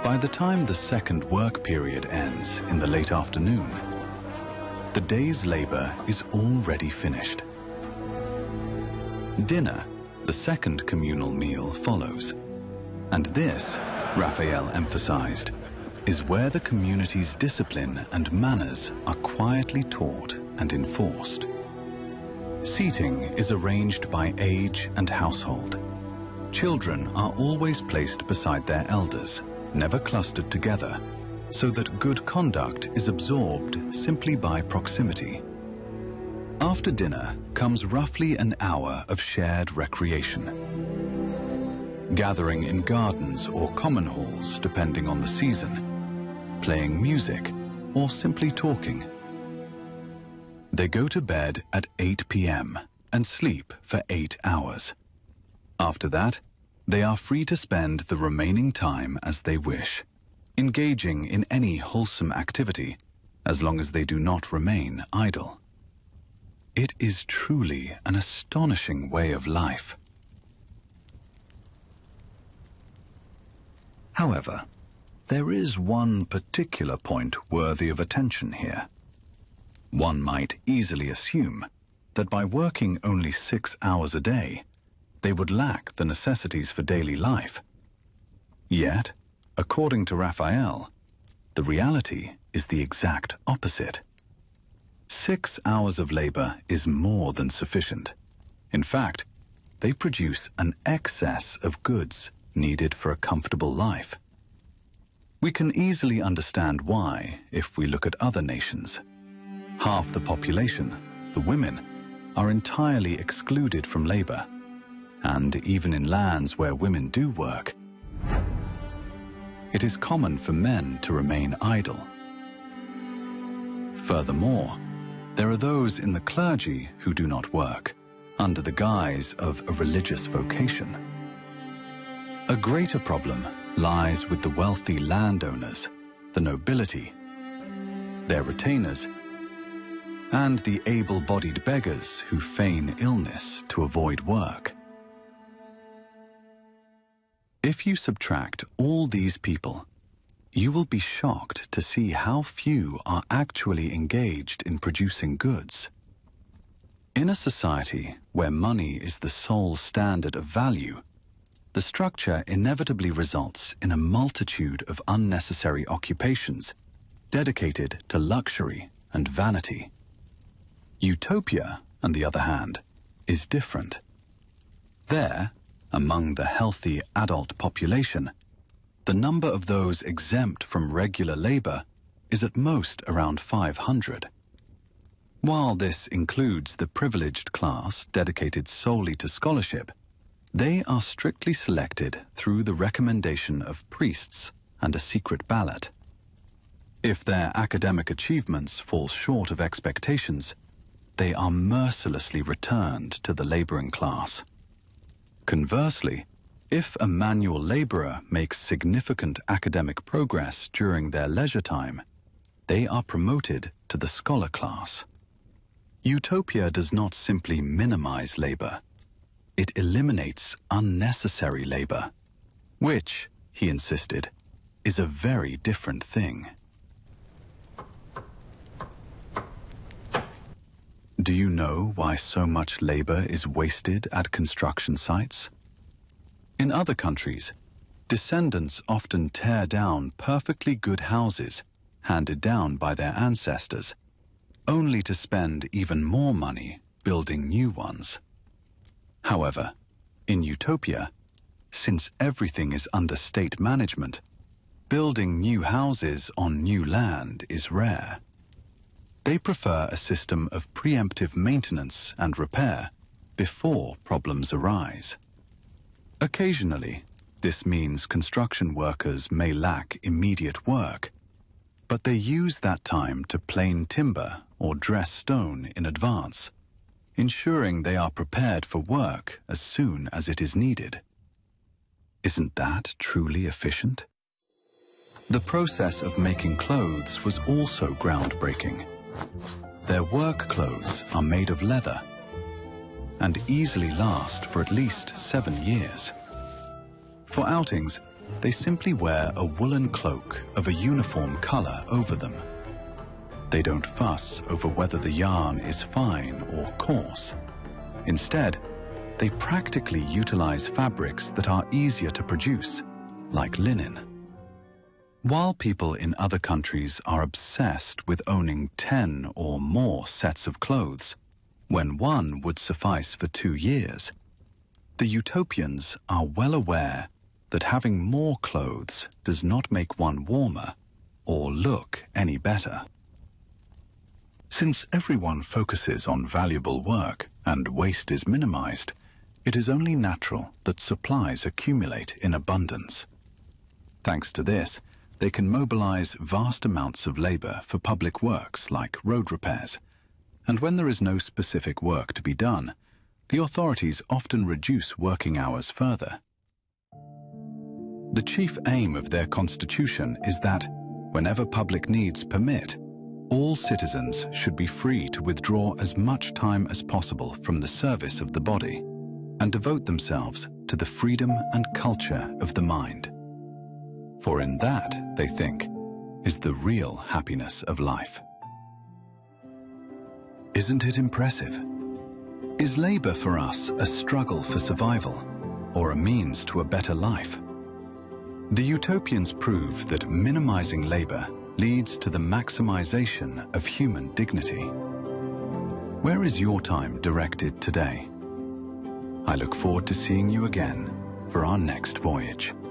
By the time the second work period ends in the late afternoon, the day's labor is already finished. Dinner, the second communal meal, follows. And this, Raphael emphasized, is where the community's discipline and manners are quietly taught and enforced. Seating is arranged by age and household. Children are always placed beside their elders, never clustered together, so that good conduct is absorbed simply by proximity. After dinner comes roughly an hour of shared recreation. Gathering in gardens or common halls, depending on the season, playing music, or simply talking. They go to bed at 8 p.m. and sleep for 8 hours. After that, they are free to spend the remaining time as they wish, engaging in any wholesome activity, as long as they do not remain idle. It is truly an astonishing way of life. However, there is one particular point worthy of attention here. One might easily assume that by working only 6 hours a day, they would lack the necessities for daily life. Yet, according to Raphael, the reality is the exact opposite. 6 hours of labor is more than sufficient. In fact, they produce an excess of goods needed for a comfortable life. We can easily understand why if we look at other nations. Half the population, the women, are entirely excluded from labor, and even in lands where women do work, it is common for men to remain idle. Furthermore, there are those in the clergy who do not work, under the guise of a religious vocation. A greater problem lies with the wealthy landowners, the nobility, their retainers, and the able-bodied beggars who feign illness to avoid work. If you subtract all these people, you will be shocked to see how few are actually engaged in producing goods. In a society where money is the sole standard of value, the structure inevitably results in a multitude of unnecessary occupations dedicated to luxury and vanity. Utopia, on the other hand, is different. There, among the healthy adult population, the number of those exempt from regular labor is at most around 500. While this includes the privileged class dedicated solely to scholarship, they are strictly selected through the recommendation of priests and a secret ballot. If their academic achievements fall short of expectations, they are mercilessly returned to the laboring class. Conversely, if a manual laborer makes significant academic progress during their leisure time, they are promoted to the scholar class. Utopia does not simply minimize labor. It eliminates unnecessary labor, which, he insisted, is a very different thing. Do you know why so much labor is wasted at construction sites? In other countries, descendants often tear down perfectly good houses handed down by their ancestors, only to spend even more money building new ones. However, in Utopia, since everything is under state management, building new houses on new land is rare. They prefer a system of preemptive maintenance and repair before problems arise. Occasionally, this means construction workers may lack immediate work, but they use that time to plane timber or dress stone in advance, ensuring they are prepared for work as soon as it is needed. Isn't that truly efficient? The process of making clothes was also groundbreaking. Their work clothes are made of leather and easily last for at least 7 years. For outings, they simply wear a woolen cloak of a uniform color over them. They don't fuss over whether the yarn is fine or coarse. Instead, they practically utilize fabrics that are easier to produce, like linen. While people in other countries are obsessed with owning 10 or more sets of clothes, when one would suffice for 2 years, the utopians are well aware that having more clothes does not make one warmer or look any better. Since everyone focuses on valuable work and waste is minimized, it is only natural that supplies accumulate in abundance. Thanks to this, they can mobilize vast amounts of labor for public works like road repairs. And when there is no specific work to be done, the authorities often reduce working hours further. The chief aim of their constitution is that, whenever public needs permit, all citizens should be free to withdraw as much time as possible from the service of the body and devote themselves to the freedom and culture of the mind. For in that, they think, is the real happiness of life. Isn't it impressive? Is labor for us a struggle for survival or a means to a better life? The utopians prove that minimizing labor leads to the maximization of human dignity. Where is your time directed today? I look forward to seeing you again for our next voyage.